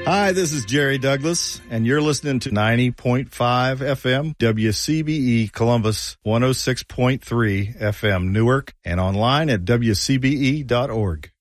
Hi, this is Jerry Douglas, and you're listening to 90.5 FM, WCBE Columbus, 106.3 FM Newark, and online at WCBE.org.